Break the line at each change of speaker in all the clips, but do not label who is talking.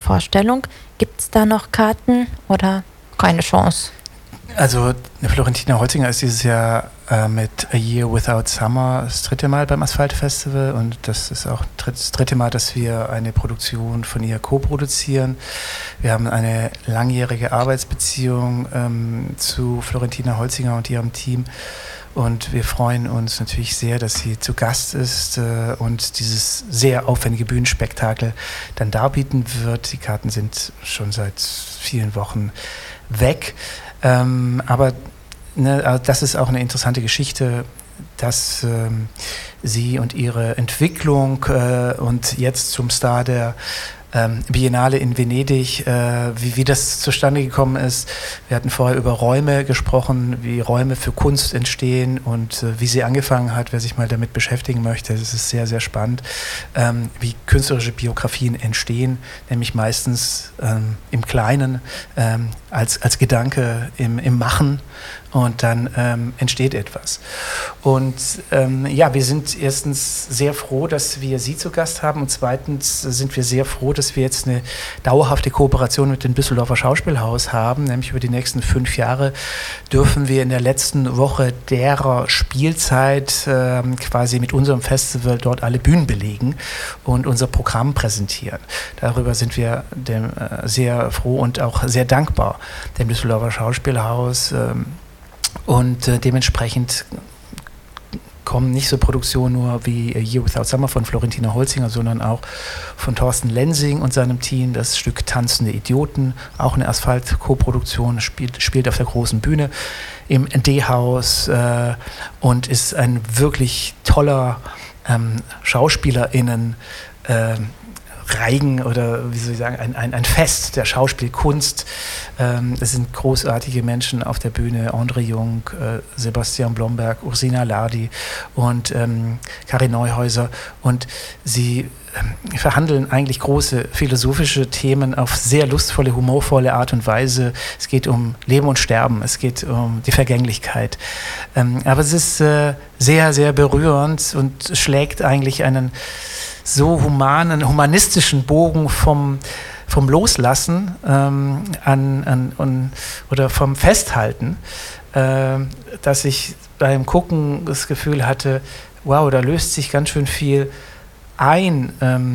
Vorstellung. Gibt es da noch Karten oder keine Chance?
Also Florentina Holzinger ist dieses Jahr mit A Year Without Summer das 3. Mal beim Asphalt-Festival und das ist auch das 3. Mal, dass wir eine Produktion von ihr co-produzieren. Wir haben eine langjährige Arbeitsbeziehung zu Florentina Holzinger und ihrem Team und wir freuen uns natürlich sehr, dass sie zu Gast ist und dieses sehr aufwendige Bühnenspektakel dann darbieten wird. Die Karten sind schon seit vielen Wochen weg. Aber das ist auch eine interessante Geschichte, dass sie und ihre Entwicklung und jetzt zum Star der Biennale in Venedig, wie das zustande gekommen ist. Wir hatten vorher über Räume gesprochen, wie Räume für Kunst entstehen und wie sie angefangen hat, wer sich mal damit beschäftigen möchte. Das ist sehr, sehr spannend, wie künstlerische Biografien entstehen, nämlich meistens im Kleinen, als Gedanke im Machen und dann entsteht etwas. Und wir sind erstens sehr froh, dass wir Sie zu Gast haben und zweitens sind wir sehr froh, dass wir jetzt eine dauerhafte Kooperation mit dem Düsseldorfer Schauspielhaus haben, nämlich über die nächsten 5 Jahre dürfen wir in der letzten Woche derer Spielzeit quasi mit unserem Festival dort alle Bühnen belegen und unser Programm präsentieren. Darüber sind wir sehr froh und auch sehr dankbar dem Düsseldorfer Schauspielhaus und dementsprechend kommen nicht so Produktionen nur wie A Year Without Summer von Florentina Holzinger, sondern auch von Thorsten Lensing und seinem Team, das Stück Tanzende Idioten, auch eine Asphalt-Koproduktion, spielt auf der großen Bühne im D-Haus und ist ein wirklich toller SchauspielerInnen Reigen oder wie soll ich sagen, ein Fest der Schauspielkunst. Es sind großartige Menschen auf der Bühne, André Jung, Sebastian Blomberg, Ursina Lardi und Karin Neuhäuser und sie verhandeln eigentlich große philosophische Themen auf sehr lustvolle, humorvolle Art und Weise. Es geht um Leben und Sterben, es geht um die Vergänglichkeit. Aber es ist sehr, sehr berührend und schlägt eigentlich einen so humanistischen Bogen vom Loslassen oder vom Festhalten, dass ich beim Gucken das Gefühl hatte, wow, da löst sich ganz schön viel ein.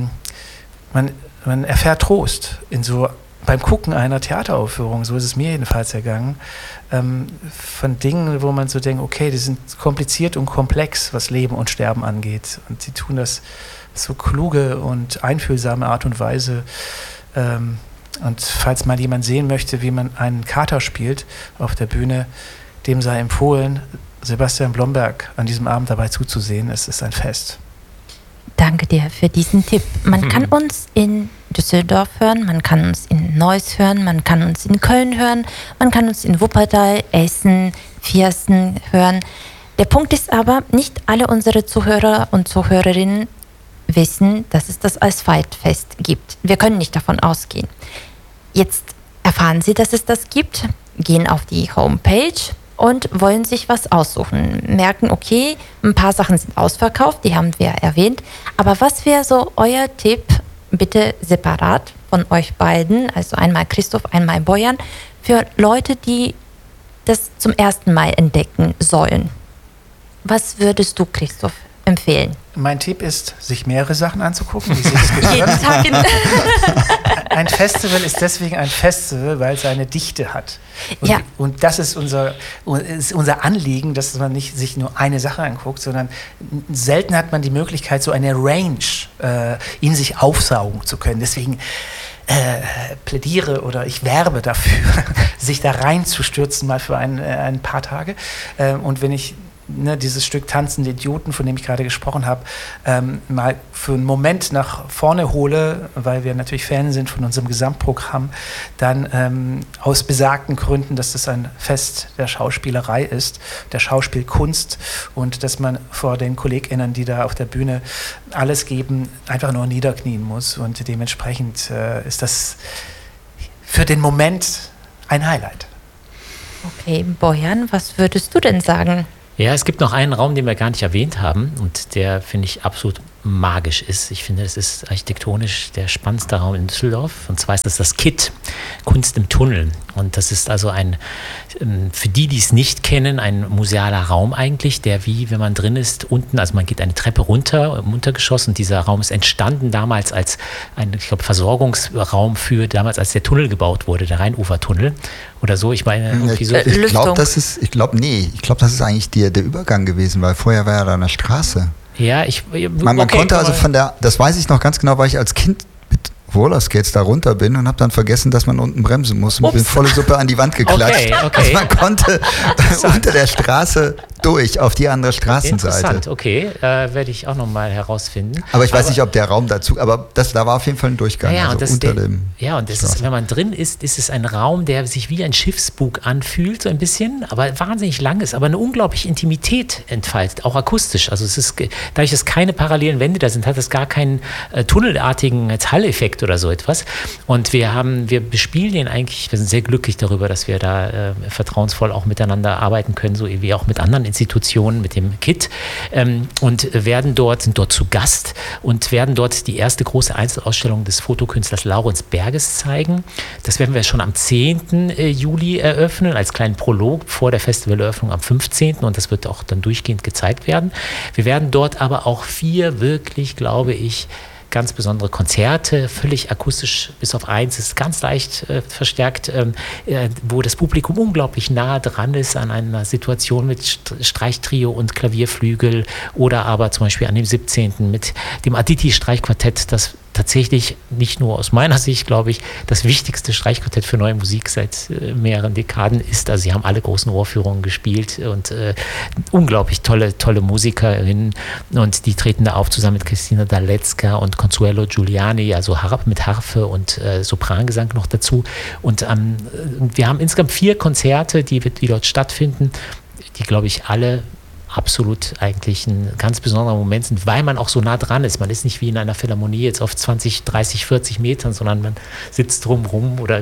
Man erfährt Trost beim Gucken einer Theateraufführung, so ist es mir jedenfalls ergangen, von Dingen, wo man so denkt, okay, die sind kompliziert und komplex, was Leben und Sterben angeht. Und sie tun das so kluge und einfühlsame Art und Weise. Und falls mal jemand sehen möchte, wie man einen Kater spielt auf der Bühne, dem sei empfohlen, Sebastian Blomberg an diesem Abend dabei zuzusehen. Es ist ein Fest.
Danke dir für diesen Tipp. Man kann uns in Düsseldorf hören, man kann uns in Neuss hören, man kann uns in Köln hören, man kann uns in Wuppertal, Essen, Viersen hören. Der Punkt ist aber, nicht alle unsere Zuhörer und Zuhörerinnen wissen, dass es das Asphalt-Fest gibt. Wir können nicht davon ausgehen. Jetzt erfahren Sie, dass es das gibt, gehen auf die Homepage und wollen sich was aussuchen. Merken, okay, ein paar Sachen sind ausverkauft, die haben wir erwähnt. Aber was wäre so euer Tipp, bitte separat von euch beiden, also einmal Christoph, einmal Bojan, für Leute, die das zum ersten Mal entdecken sollen? Was würdest du, Christoph, empfehlen?
Mein Tipp ist, sich mehrere Sachen anzugucken, wie sich das gehört.
Jeden Tag
Ein Festival ist deswegen ein Festival, weil es eine Dichte hat. Und das ist unser Anliegen, dass man nicht sich nur eine Sache anguckt, sondern selten hat man die Möglichkeit, so eine Range in sich aufsaugen zu können. Deswegen plädiere oder ich werbe dafür, sich da reinzustürzen, mal für ein paar Tage. Und wenn ich dieses Stück Tanzende Idioten, von dem ich gerade gesprochen habe, mal für einen Moment nach vorne hole, weil wir natürlich Fan sind von unserem Gesamtprogramm, dann aus besagten Gründen, dass das ein Fest der Schauspielerei ist, der Schauspielkunst und dass man vor den KollegInnen, die da auf der Bühne alles geben, einfach nur niederknien muss und dementsprechend ist das für den Moment ein Highlight.
Okay, Bojan, was würdest du denn sagen?
Ja, es gibt noch einen Raum, den wir gar nicht erwähnt haben und der, finde ich, absolut magisch ist. Ich finde, es ist architektonisch der spannendste Raum in Düsseldorf. Und zwar ist das KIT, Kunst im Tunnel. Und das ist also für die es nicht kennen, ein musealer Raum eigentlich, der wie, wenn man drin ist, unten, also man geht eine Treppe runter im Untergeschoss und dieser Raum ist entstanden damals als ein, ich glaube, Versorgungsraum für damals, als der Tunnel gebaut wurde, der Rheinufertunnel oder so. Ich meine, irgendwie so.
Ich glaube, das ist eigentlich der Übergang gewesen, weil vorher war ja da eine Straße.
Ja,
man konnte also das weiß ich noch ganz genau, weil ich als Kind mit Rollerskates da runter bin und habe dann vergessen, dass man unten bremsen muss und bin volle Suppe an die Wand geklatscht.
Okay.
Also man konnte unter der Straße durch auf die andere Straßenseite.
Interessant, okay. Werde ich auch nochmal herausfinden.
Aber ich weiß nicht, ob der Raum dazu, aber da war auf jeden Fall ein Durchgang.
Ja,
also
und wenn man drin ist, ist es ein Raum, der sich wie ein Schiffsbug anfühlt, so ein bisschen, aber wahnsinnig lang ist, aber eine unglaubliche Intimität entfaltet, auch akustisch. Also es ist, dadurch, dass keine parallelen Wände da sind, hat es gar keinen tunnelartigen Hall-Effekt oder so etwas. Und wir bespielen ihn eigentlich, wir sind sehr glücklich darüber, dass wir da vertrauensvoll auch miteinander arbeiten können, so wie auch mit anderen Institutionen, mit dem KIT, und sind dort zu Gast und werden dort die erste große Einzelausstellung des Fotokünstlers Laurenz Berges zeigen. Das werden wir schon am 10. Juli eröffnen, als kleinen Prolog vor der Festivaleröffnung am 15. Und das wird auch dann durchgehend gezeigt werden. Wir werden dort aber auch 4 wirklich, glaube ich, ganz besondere Konzerte, völlig akustisch bis auf eins, ist ganz leicht verstärkt, wo das Publikum unglaublich nah dran ist an einer Situation mit Streichtrio und Klavierflügel oder aber zum Beispiel an dem 17. mit dem Aditi-Streichquartett, das tatsächlich nicht nur aus meiner Sicht, glaube ich, das wichtigste Streichquartett für neue Musik seit mehreren Dekaden ist. Also sie haben alle großen Uraufführungen gespielt und unglaublich tolle Musikerinnen und die treten da auf zusammen mit Christina Daletzka und Consuelo Giuliani, also mit Harfe und Soprangesang noch dazu. Und wir haben insgesamt 4 Konzerte, die dort stattfinden, die, glaube ich, alle absolut eigentlich ein ganz besonderer Moment sind, weil man auch so nah dran ist. Man ist nicht wie in einer Philharmonie jetzt auf 20, 30, 40 Metern, sondern man sitzt drumherum oder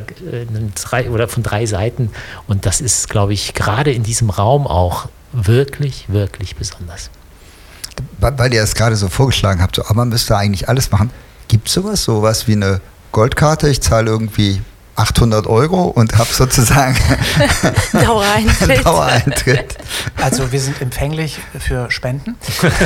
von 3 Seiten. Und das ist, glaube ich, gerade in diesem Raum auch wirklich, wirklich besonders.
Weil ihr es gerade so vorgeschlagen habt, aber man müsste eigentlich alles machen. Gibt es sowas wie eine Goldkarte? Ich zahle irgendwie 800 € und habe sozusagen Dauereintritt.
Also wir sind empfänglich für Spenden.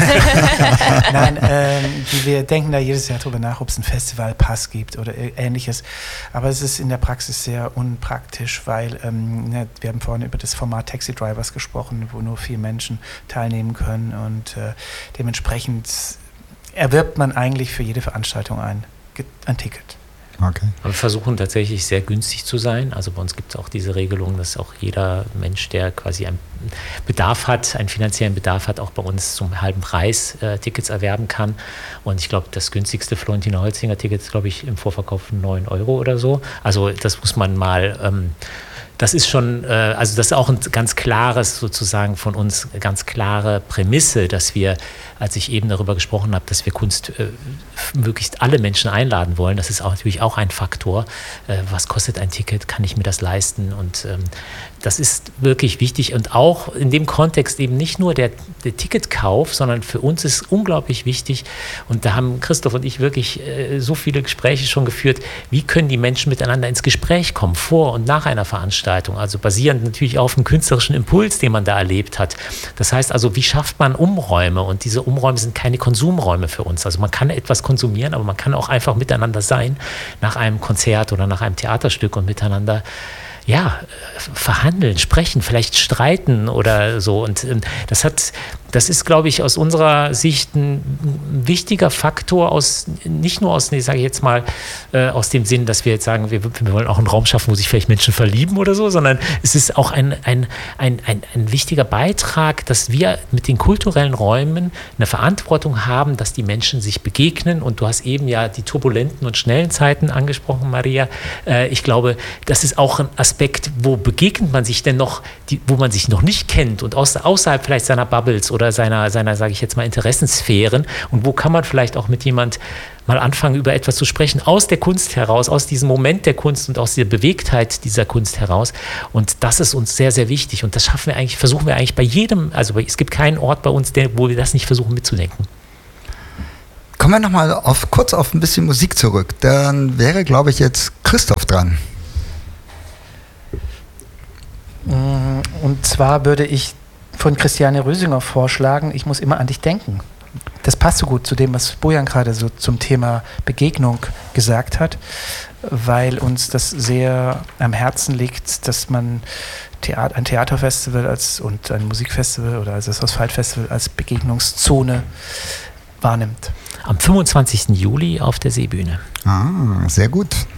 Nein, wir denken da jedes Jahr drüber nach, ob es einen Festivalpass gibt oder ähnliches. Aber es ist in der Praxis sehr unpraktisch, weil wir haben vorhin über das Format Taxi Drivers gesprochen, wo nur 4 Menschen teilnehmen können und dementsprechend erwirbt man eigentlich für jede Veranstaltung ein Ticket.
Okay.
Wir versuchen tatsächlich sehr günstig zu sein. Also bei uns gibt es auch diese Regelung, dass auch jeder Mensch, der quasi einen Bedarf hat, einen finanziellen Bedarf hat, auch bei uns zum halben Preis Tickets erwerben kann. Und ich glaube, das günstigste Florentina Holzinger Ticket ist, glaube ich, im Vorverkauf 9 € oder so. Also das muss man mal... Das ist schon, also das ist auch ein ganz klares, sozusagen von uns, ganz klare Prämisse, dass wir, als ich eben darüber gesprochen habe, dass wir Kunst möglichst alle Menschen einladen wollen, das ist auch natürlich auch ein Faktor. Was kostet ein Ticket? Kann ich mir das leisten? Und das ist wirklich wichtig und auch in dem Kontext eben nicht nur der Ticketkauf, sondern für uns ist unglaublich wichtig und da haben Christoph und ich wirklich so viele Gespräche schon geführt, wie können die Menschen miteinander ins Gespräch kommen, vor und nach einer Veranstaltung, also basierend natürlich auf dem künstlerischen Impuls, den man da erlebt hat. Das heißt also, wie schafft man Umräume und diese Umräume sind keine Konsumräume für uns, also man kann etwas konsumieren, aber man kann auch einfach miteinander sein, nach einem Konzert oder nach einem Theaterstück und miteinander verhandeln, sprechen, vielleicht streiten oder so. Und das ist, glaube ich, aus unserer Sicht ein wichtiger Faktor, nicht nur aus, sage ich jetzt mal, aus dem Sinn, dass wir jetzt sagen, wir wollen auch einen Raum schaffen, wo sich vielleicht Menschen verlieben oder so, sondern es ist auch ein wichtiger Beitrag, dass wir mit den kulturellen Räumen eine Verantwortung haben, dass die Menschen sich begegnen. Und du hast eben ja die turbulenten und schnellen Zeiten angesprochen, Maria. Ich glaube, das ist auch ein Aspekt, wo begegnet man sich denn noch, wo man sich noch nicht kennt und außerhalb vielleicht seiner Bubbles oder seiner, sage ich jetzt mal, Interessensphären und wo kann man vielleicht auch mit jemand mal anfangen, über etwas zu sprechen, aus der Kunst heraus, aus diesem Moment der Kunst und aus der Bewegtheit dieser Kunst heraus. Und das ist uns sehr, sehr wichtig. Und das versuchen wir eigentlich bei jedem, also es gibt keinen Ort bei uns, wo wir das nicht versuchen mitzudenken.
Kommen wir nochmal kurz auf ein bisschen Musik zurück. Dann wäre, glaube ich, jetzt Christoph dran.
Und zwar würde ich von Christiane Rösinger vorschlagen, ich muss immer an dich denken. Das passt so gut zu dem, was Bojan gerade so zum Thema Begegnung gesagt hat, weil uns das sehr am Herzen liegt, dass man ein Theaterfestival und ein Musikfestival oder das Asphaltfestival als Begegnungszone wahrnimmt.
Am 25. Juli auf der Seebühne.
Ah, sehr gut.